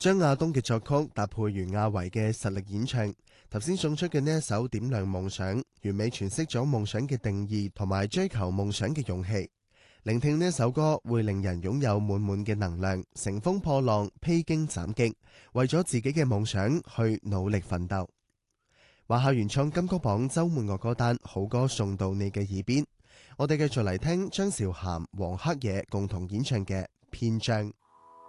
張亞東嘅作曲搭配袁亞維嘅實力演唱，頭先送出嘅呢一首《點亮夢想》，完美詮釋咗夢想嘅定義同埋追求夢想嘅勇氣。聆聽呢一首歌會令人擁有滿滿嘅能量，乘風破浪，披荊斬棘，為咗自己嘅夢想去努力奮鬥。華夏原創金曲榜周末樂歌單，好歌送到你嘅耳邊。我哋繼續嚟聽張韶涵、黃黑野共同演唱嘅《篇章》。